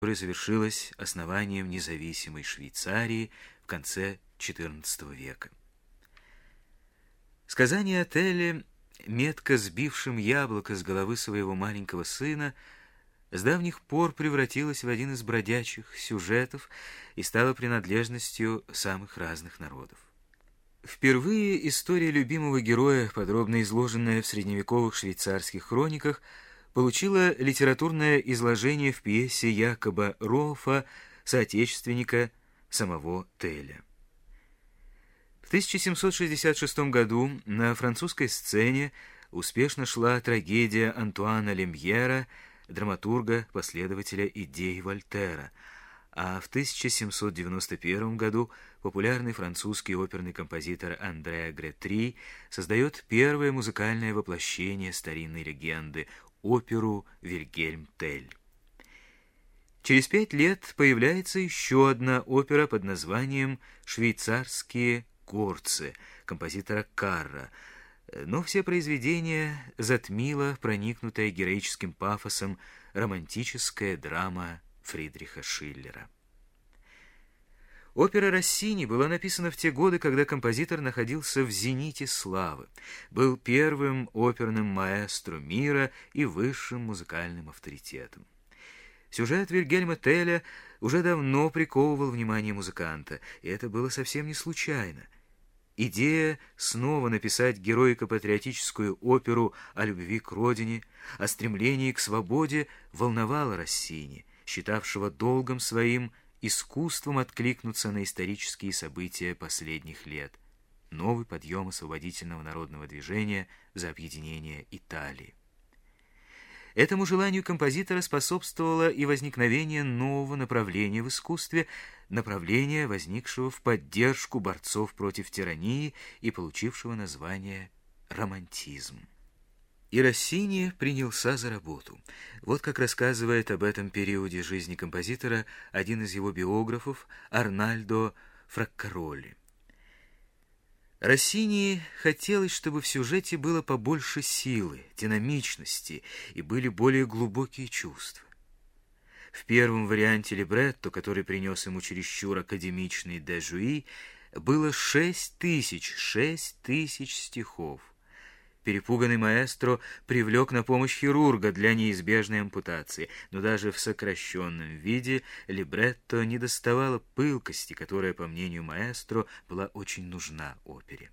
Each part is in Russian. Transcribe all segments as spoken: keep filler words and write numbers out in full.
которое завершилось основанием независимой Швейцарии в конце четырнадцатого века. Сказание о Телле, метко сбившем яблоко с головы своего маленького сына, с давних пор превратилось в один из бродячих сюжетов и стало принадлежностью самых разных народов. Впервые история любимого героя, подробно изложенная в средневековых швейцарских хрониках, получила литературное изложение в пьесе Якоба Рофа, соотечественника самого Телля. В тысяча семьсот шестьдесят шестом году на французской сцене успешно шла трагедия Антуана Лемьера, драматурга, последователя идей Вольтера, а в тысяча семьсот девяносто первом году популярный французский оперный композитор Андре Гретри создает первое музыкальное воплощение старинной легенды – оперу «Вильгельм Тель». Через пять лет появляется еще одна опера под названием «Швейцарские горцы» композитора Карра, но все произведения затмила проникнутая героическим пафосом романтическая драма Фридриха Шиллера. Опера Россини была написана в те годы, когда композитор находился в зените славы, был первым оперным маэстро мира и высшим музыкальным авторитетом. Сюжет Вильгельма Телля уже давно приковывал внимание музыканта, и это было совсем не случайно. Идея снова написать героико-патриотическую оперу о любви к родине, о стремлении к свободе волновала Россини, считавшего долгом своим искусством откликнуться на исторические события последних лет, новый подъем освободительного народного движения за объединение Италии. Этому желанию композитора способствовало и возникновение нового направления в искусстве, направления, возникшего в поддержку борцов против тирании и получившего название романтизм. И Россини принялся за работу. Вот как рассказывает об этом периоде жизни композитора один из его биографов, Арнальдо Фраккаролли. Россини хотелось, чтобы в сюжете было побольше силы, динамичности и были более глубокие чувства. В первом варианте либретто, который принес ему чересчур академичный де Жуи, было шесть тысяч, шесть тысяч стихов. Перепуганный маэстро привлек на помощь хирурга для неизбежной ампутации, но даже в сокращенном виде либретто не доставало пылкости, которая, по мнению маэстро, была очень нужна опере.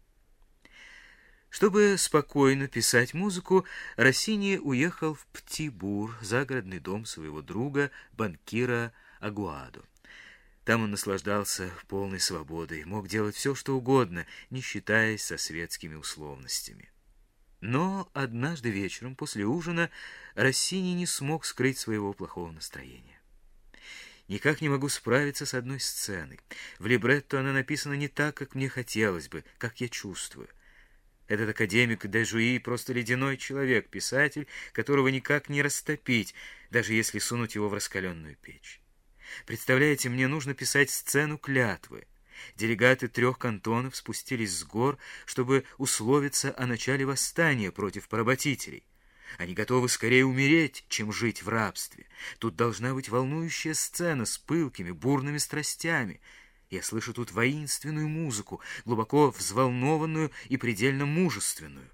Чтобы спокойно писать музыку, Россини уехал в Птибур, загородный дом своего друга, банкира Агуадо. Там он наслаждался полной свободой, мог делать все, что угодно, не считаясь со светскими условностями. Но однажды вечером после ужина Россини не смог скрыть своего плохого настроения. «Никак не могу справиться с одной сценой. В либретто она написана не так, как мне хотелось бы, как я чувствую. Этот академик де Жуи просто ледяной человек, писатель, которого никак не растопить, даже если сунуть его в раскаленную печь. Представляете, мне нужно писать сцену клятвы. Делегаты трех кантонов спустились с гор, чтобы условиться о начале восстания против поработителей. Они готовы скорее умереть, чем жить в рабстве. Тут должна быть волнующая сцена с пылкими, бурными страстями. Я слышу тут воинственную музыку, глубоко взволнованную и предельно мужественную.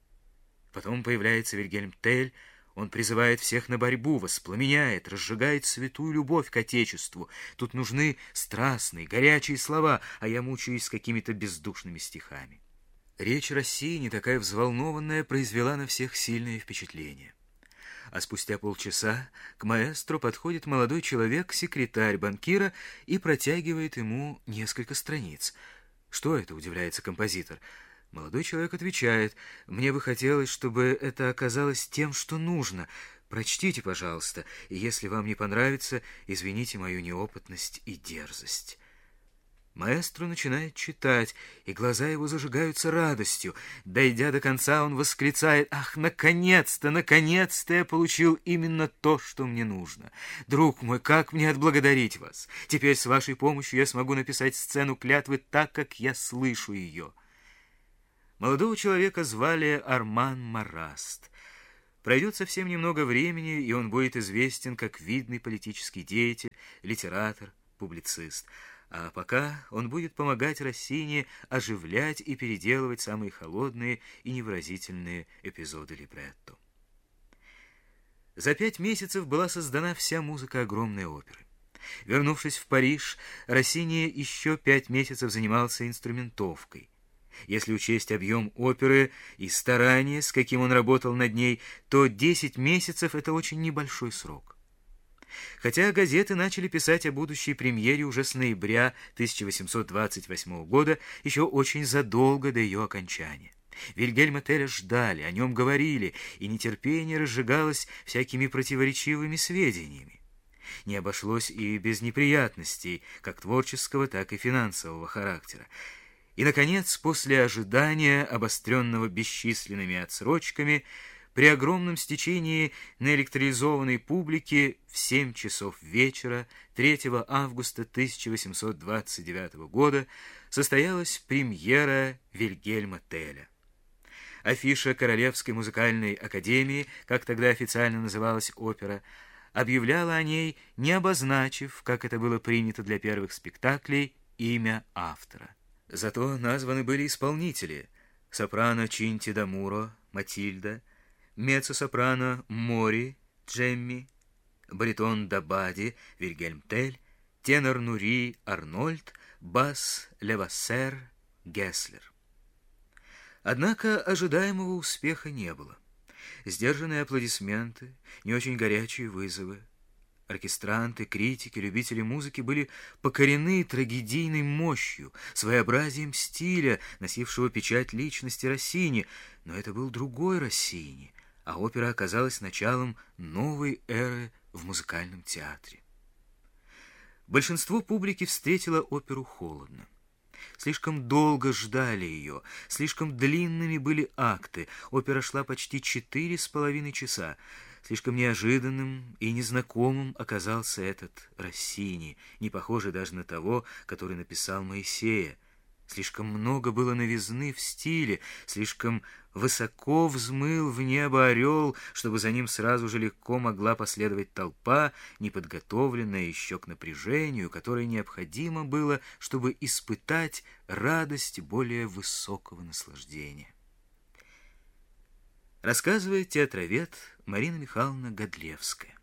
Потом появляется Вильгельм Тель. Он призывает всех на борьбу, воспламеняет, разжигает святую любовь к Отечеству. Тут нужны страстные, горячие слова, а я мучаюсь с какими-то бездушными стихами. Речь Россини, такая взволнованная, произвела на всех сильное впечатление. А спустя полчаса к маэстро подходит молодой человек, секретарь банкира, и протягивает ему несколько страниц. «Что это?» — удивляется композитор. Молодой человек отвечает: «Мне бы хотелось, чтобы это оказалось тем, что нужно. Прочтите, пожалуйста, и если вам не понравится, извините мою неопытность и дерзость». Маэстро начинает читать, и глаза его зажигаются радостью. Дойдя до конца, он восклицает: «Ах, наконец-то, наконец-то я получил именно то, что мне нужно! Друг мой, как мне отблагодарить вас? Теперь с вашей помощью я смогу написать сцену клятвы так, как я слышу ее». Молодого человека звали Арман Мараст. Пройдет совсем немного времени, и он будет известен как видный политический деятель, литератор, публицист. А пока он будет помогать Россини оживлять и переделывать самые холодные и невыразительные эпизоды либретто. За пять месяцев была создана вся музыка огромной оперы. Вернувшись в Париж, Россини еще пять месяцев занимался инструментовкой. Если учесть объем оперы и старание, с каким он работал над ней, то десять месяцев — это очень небольшой срок. Хотя газеты начали писать о будущей премьере уже с ноября тысяча восемьсот двадцать восьмого года, еще очень задолго до ее окончания. Вильгельма Телля ждали, о нем говорили, и нетерпение разжигалось всякими противоречивыми сведениями. Не обошлось и без неприятностей, как творческого, так и финансового характера. И, наконец, после ожидания, обостренного бесчисленными отсрочками, при огромном стечении наэлектризованной публики в семь часов вечера третьего августа тысяча восемьсот двадцать девятого года состоялась премьера Вильгельма Телля. Афиша Королевской музыкальной академии, как тогда официально называлась опера, объявляла о ней, не обозначив, как это было принято для первых спектаклей, имя автора. Зато названы были исполнители: сопрано Чинти да Муро, Матильда, меццо-сопрано Мори, Джемми, баритон Дабади, Вильгельм Тель, тенор Нури, Арнольд, бас Левассер, Гесслер. Однако ожидаемого успеха не было. Сдержанные аплодисменты, не очень горячие вызовы. Оркестранты, критики, любители музыки были покорены трагедийной мощью, своеобразием стиля, носившего печать личности Россини. Но это был другой Россини, а опера оказалась началом новой эры в музыкальном театре. Большинство публики встретило оперу холодно. Слишком долго ждали ее, слишком длинными были акты. Опера шла почти четыре с половиной часа. Слишком неожиданным и незнакомым оказался этот Россини, не похожий даже на того, который написал Моисея. Слишком много было новизны в стиле, слишком высоко взмыл в небо орел, чтобы за ним сразу же легко могла последовать толпа, неподготовленная еще к напряжению, которое необходимо было, чтобы испытать радость более высокого наслаждения. Рассказывает театровед Марина Михайловна Годлевская.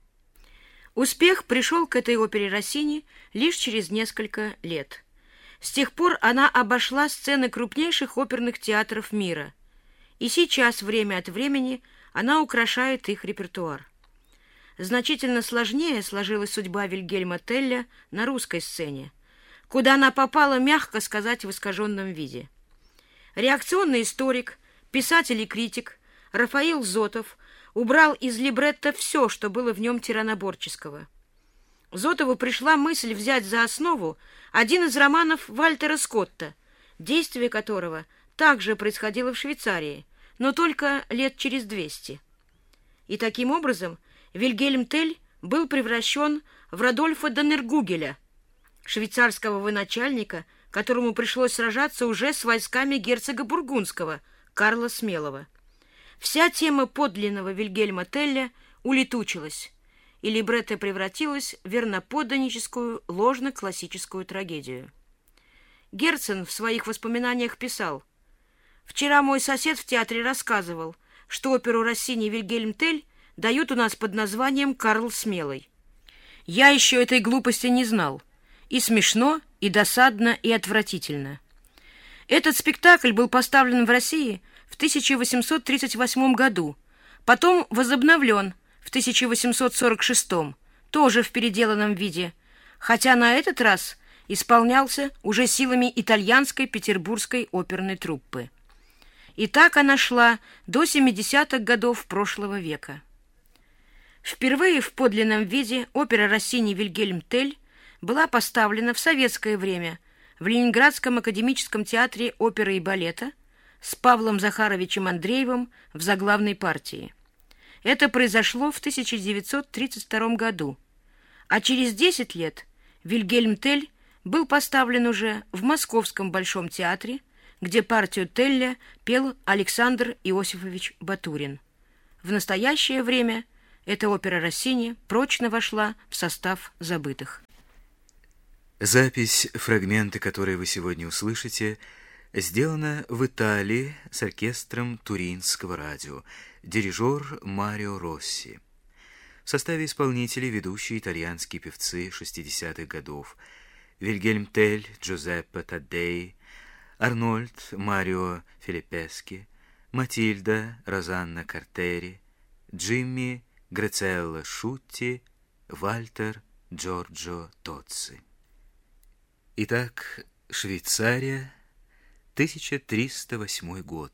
Успех пришел к этой опере Россини лишь через несколько лет. С тех пор она обошла сцены крупнейших оперных театров мира, и сейчас время от времени она украшает их репертуар. Значительно сложнее сложилась судьба Вильгельма Телля на русской сцене, куда она попала, мягко сказать, в искаженном виде. Реакционный историк, писатель и критик Рафаил Зотов убрал из либретто все, что было в нем тираноборческого. Зотову пришла мысль взять за основу один из романов Вальтера Скотта, действие которого также происходило в Швейцарии, но только лет через двести. И таким образом Вильгельм Тель был превращен в Радольфа Даннергугеля, швейцарского военачальника, которому пришлось сражаться уже с войсками герцога Бургундского Карла Смелого. Вся тема подлинного Вильгельма Телля улетучилась, и либретто превратилась в верноподданническую, ложно-классическую трагедию. Герцен в своих воспоминаниях писал: «Вчера мой сосед в театре рассказывал, что оперу Россини «Вильгельм Тель» дают у нас под названием «Карл Смелый». Я еще этой глупости не знал. И смешно, и досадно, и отвратительно». Этот спектакль был поставлен в России в тысяча восемьсот тридцать восьмом году, потом возобновлен в тысяча восемьсот сорок шестом, тоже в переделанном виде, хотя на этот раз исполнялся уже силами итальянской петербургской оперной труппы. И так она шла до семидесятых годов прошлого века. Впервые в подлинном виде опера Россини «Вильгельм Тель» была поставлена в советское время в Ленинградском академическом театре оперы и балета с Павлом Захаровичем Андреевым в заглавной партии. Это произошло в тысяча девятьсот тридцать втором году, а через десять лет Вильгельм Тель был поставлен уже в Московском Большом театре, где партию Телля пел Александр Иосифович Батурин. В В настоящее время эта опера Россини прочно вошла в состав забытых. Запись, фрагменты, которые вы сегодня услышите, сделана в Италии с оркестром Туринского радио, дирижер Марио Росси. В составе исполнителей ведущие итальянские певцы шестидесятых годов: Вильгельм Тель, Джузеппе Таддей, Арнольд Марио Филиппески, Матильда Розанна Картери, Джимми Грацелло Шутти, Вальтер Джорджо Тоцци. Итак, Швейцария, тысяча триста восьмой год.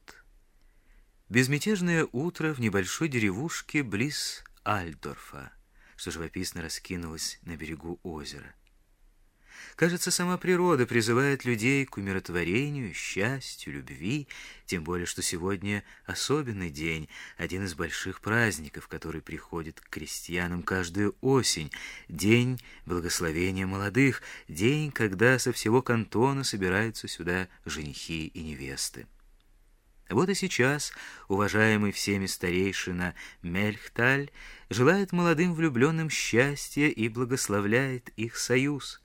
Безмятежное утро в небольшой деревушке близ Альдорфа, что живописно раскинулось на берегу озера. Кажется, сама природа призывает людей к умиротворению, счастью, любви, тем более, что сегодня особенный день, один из больших праздников, который приходит к крестьянам каждую осень, день благословения молодых, день, когда со всего кантона собираются сюда женихи и невесты. Вот и сейчас уважаемый всеми старейшина Мельхталь желает молодым влюбленным счастья и благословляет их союз.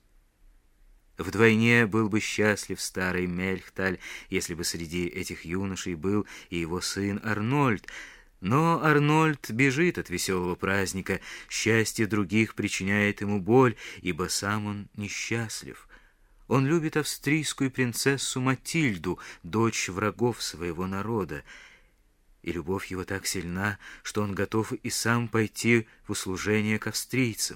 Вдвойне был бы счастлив старый Мельхталь, если бы среди этих юношей был и его сын Арнольд. Но Арнольд бежит от веселого праздника, счастье других причиняет ему боль, ибо сам он несчастлив. Он любит австрийскую принцессу Матильду, дочь врагов своего народа, и любовь его так сильна, что он готов и сам пойти в услужение к австрийцам.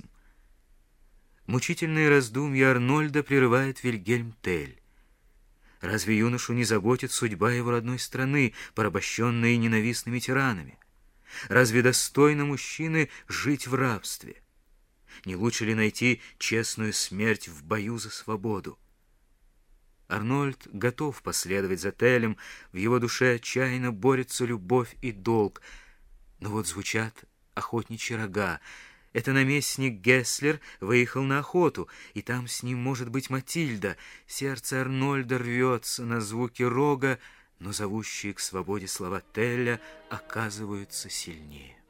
Мучительные раздумья Арнольда прерывает Вильгельм Тель. Разве юношу не заботит судьба его родной страны, порабощенной ненавистными тиранами? Разве достойно мужчины жить в рабстве? Не лучше ли найти честную смерть в бою за свободу? Арнольд готов последовать за Телем, в его душе отчаянно борются любовь и долг. Но вот звучат охотничьи рога. Это наместник Гесслер выехал на охоту, и там с ним может быть Матильда. Сердце Арнольда рвется на звуки рога, но зовущие к свободе слова Теля оказываются сильнее.